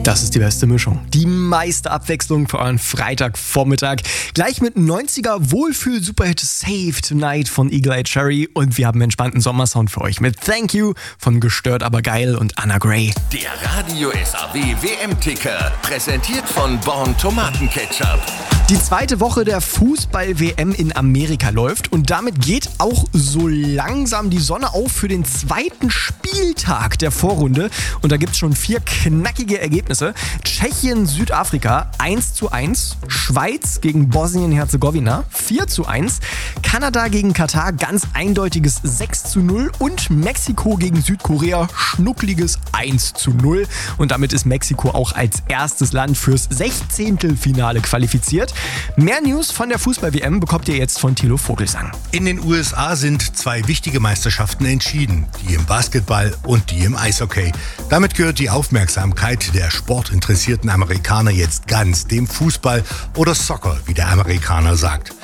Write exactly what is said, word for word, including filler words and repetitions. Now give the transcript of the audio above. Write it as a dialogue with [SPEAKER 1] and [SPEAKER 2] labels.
[SPEAKER 1] Das ist die beste Mischung. Die meiste Abwechslung für euren Freitagvormittag. Gleich mit neunziger Wohlfühl-Superhit Save Tonight von Eagle Eye Cherry. Und wir haben einen entspannten Sommersound für euch mit Thank You von Gestört aber geil und Anna Gray.
[SPEAKER 2] Der Radio S A W W M-Ticker, präsentiert von Born Tomatenketchup.
[SPEAKER 1] Die zweite Woche der Fußball-W M in Amerika läuft und damit geht auch so langsam die Sonne auf für den zweiten Spieltag der Vorrunde. Und da gibt es schon vier knackige Ergebnisse. Tschechien, Südafrika eins zu eins, Schweiz gegen Bosnien-Herzegowina vier zu eins, Kanada gegen Katar ganz eindeutiges sechs zu null und Mexiko gegen Südkorea schnuckliges eins zu null. Und damit ist Mexiko auch als erstes Land fürs Sechzehntelfinale qualifiziert. Mehr News von der Fußball-W M bekommt ihr jetzt von Thilo Vogelsang.
[SPEAKER 3] In den U S A sind zwei wichtige Meisterschaften entschieden, die im Basketball und die im Eishockey. Damit gehört die Aufmerksamkeit der sportinteressierten Amerikaner jetzt ganz dem Fußball oder Soccer, wie der Amerikaner sagt.